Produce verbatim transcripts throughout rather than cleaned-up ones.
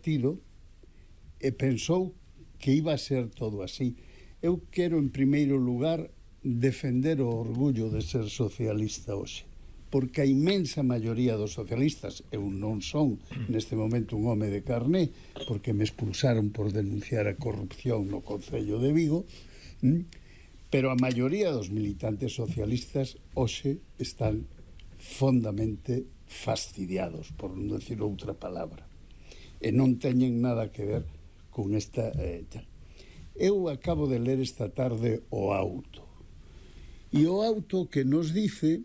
partido e pensou que iba a ser todo así. Eu quero, en primeiro lugar, defender o orgullo de ser socialista hoxe, porque a imensa maioría dos socialistas, eu non son neste momento un home de carné, porque me expulsaron por denunciar a corrupción no Concello de Vigo, pero a maioría dos militantes socialistas hoxe están fondamente fastidiados, por non decir outra palabra, e non teñen nada que ver con esta eh, tal. Eu acabo de ler esta tarde o auto, e o auto que nos dice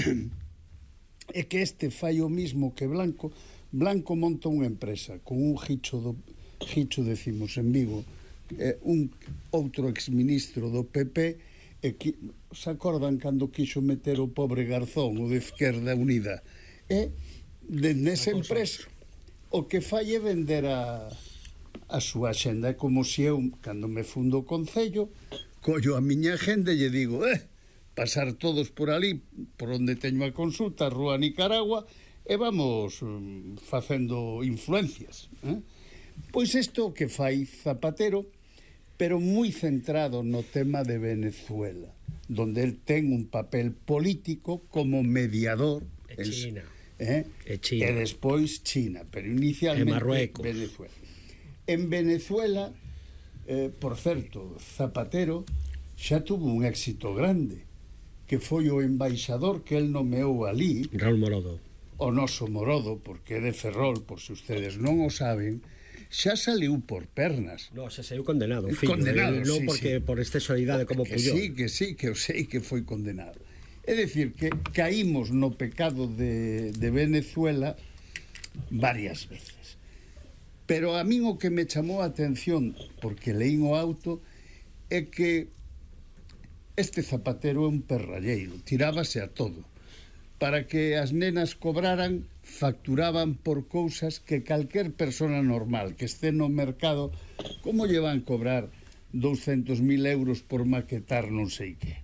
é que este fai o mismo que Blanco. Blanco monta unha empresa con un gicho do gicho, decimos en Vigo, eh, un outro exministro do P P, e que se acordan cando quixo meter o pobre Garzón, o de Izquierda Unida, e de, nesa empresa o que fai é vender a a súa axenda. É como se eu, cando me fundo o Concello, collo a miña agenda e lle digo, eh, pasar todos por ali, por onde teño a consulta, a Rúa Nicaragua, e vamos um, facendo influencias, eh? Pois isto que fai Zapatero, pero moi centrado no tema de Venezuela, donde el ten un papel político como mediador. E China. Eh? E China. E despois China, pero inicialmente Venezuela. En Venezuela, eh, por certo, Zapatero xa tuvo un éxito grande, que foi o embaixador que el nomeou ali, Raúl Morodo, o noso Morodo, porque é de Ferrol, por se ustedes non o saben, xa saliu por pernas. No, xa saiu condenado, fillo, condenado, eh, non sí, porque sí. por excesoridade como que Puyol. Sí, que sí, que eu sei que foi condenado. É dicir, que caímos no pecado de, de Venezuela varias veces. Pero a min o que me chamou a atención, porque leín o auto, é que este Zapatero é un perralleiro, tirábase a todo. Para que as nenas cobraran, facturaban por cousas que calquer persona normal que este no mercado, como lle van cobrar douscentos mil euros por maquetar non sei que?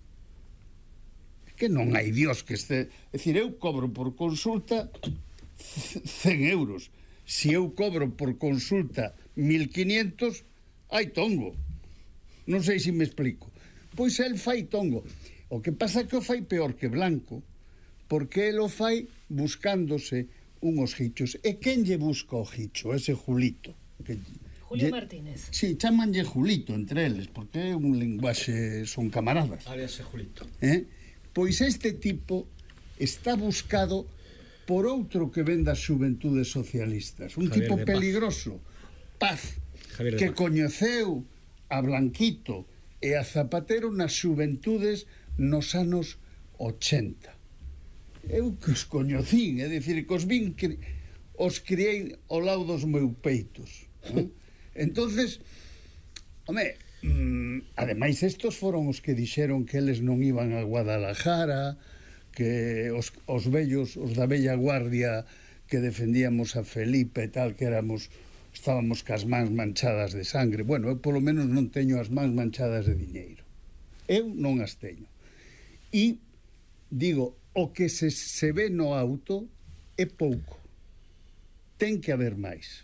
Que non hai Dios que este... É dicir, eu cobro por consulta cen euros. Se eu cobro por consulta mil quinientos, hai tongo. Non sei se me explico. Pois el fai tongo. O que pasa é que o fai peor que Blanco, porque el o fai buscándose unhos gichos. E quen lle busca o gicho? Ese Julito. Que Julio lle... Martínez. Sí, chamanlle Julito entre eles, porque é un linguaxe, son camaradas. Alias Julito. Eh? Pois este tipo está buscado por outro que ven das xuventudes socialistas, un Javier tipo peligroso, Paz, Paz que coñeceu a Blanquito e a Zapatero nas xuventudes nos anos ochenta. Eu que os coñecín, é dicir, que os vin, que os criei ao lado dos meus peitos, ¿no? Entonces, home, mmm, ademais estos foron os que dixeron que eles non iban a Guadalajara, que os, os vellos, os da vella guardia que defendíamos a Felipe e tal, que éramos, estábamos cas mans manchadas de sangre. Bueno, eu polo menos non teño as mans manchadas de diñeiro. Eu non as teño. E, digo, o que se, se ve no auto é pouco. Ten que haber máis.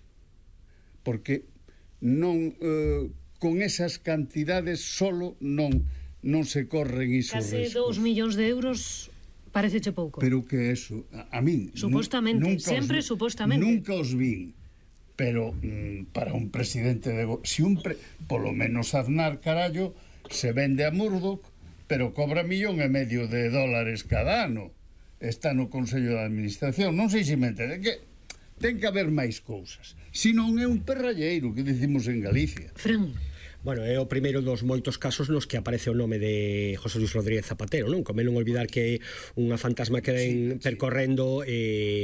Porque non, eh, con esas cantidades solo non, non se corren isos Case riscos. dous millóns de euros... Pareceche pouco. Pero que eso, a, a min... Supostamente, sempre os, supostamente. Nunca os vin, pero mm, para un presidente de... Si un pre, polo menos Aznar, carallo, se vende a Murdoch, pero cobra millón e medio de dólares cada ano. Está no Consello de Administración. Non sei se me entende, que ten que haber máis cousas. Si non é un perralleiro, que dicimos en Galicia. Fran. Bueno, é o primeiro dos moitos casos nos que aparece o nome de José Luis Rodríguez Zapatero, non? Como non olvidar que unha fantasma que ven sí, percorrendo sí.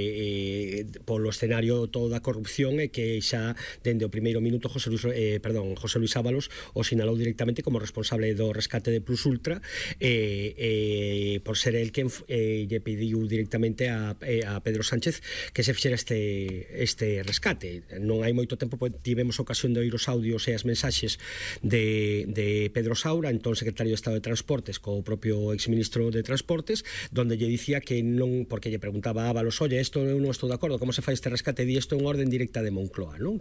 Eh, eh, polo escenario todo da corrupción e que xa dende o primeiro minuto José Luis, eh, perdón, José Luis Ábalos o sinalou directamente como responsable do rescate de Plus Ultra eh, eh, por ser el quen eh, lle pediu directamente a, eh, a Pedro Sánchez que se fixera este, este rescate. Non hai moito tempo, pois, tivemos ocasión de oír os audios e as mensaxes de, de Pedro Saura, entón secretario de Estado de Transportes, co propio exministro de Transportes, donde lle dicía que non, porque lle preguntaba a Ábalos, oye, isto eu non estou de acordo, como se fai este rescate? Di isto en orden directa de Moncloa, non?